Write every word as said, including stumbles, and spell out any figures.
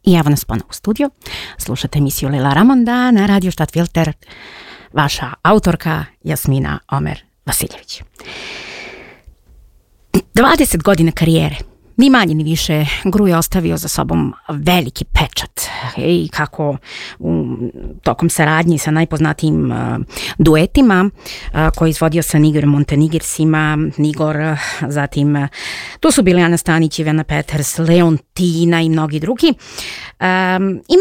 I evo nas ponovo u studiju. Slušate emisiju Lila Ramonda na Radio Stadtfilter. Vaša autorka Jasmina Omer Vasiljević. dvadeset godina karijere. Ni manje ni više, Gru je ostavio za sobom veliki pečat i kako u, tokom saradnji sa najpoznatijim uh, duetima uh, koji je izvodio sa Nigor Montenigirsima, Nigor, zatim uh, tu su bili Ana Stanić, Ivana Peters, Leontina i mnogi drugi. Um, I